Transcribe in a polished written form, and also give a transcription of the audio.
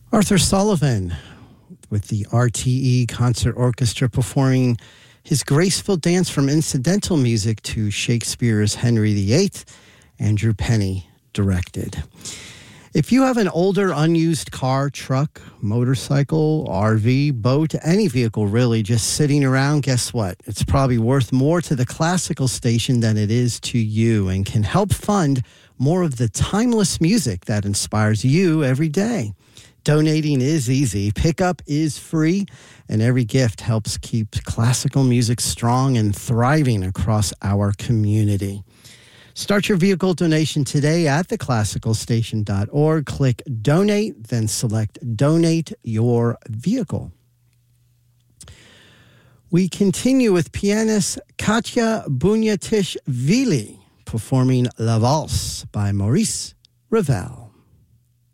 Arthur Sullivan with the RTE Concert Orchestra performing his graceful dance from incidental music to Shakespeare's Henry VIII, Andrew Penny directed. If you have an older unused car, truck, motorcycle, RV, boat, any vehicle really just sitting around, guess what? It's probably worth more to the classical station than it is to you and can help fund more of the timeless music that inspires you every day. Donating is easy, pickup is free, and every gift helps keep classical music strong and thriving across our community. Start your vehicle donation today at theclassicalstation.org. Click Donate, then select Donate Your Vehicle. We continue with pianist Katya Bunyatishvili performing La Valse by Maurice Ravel.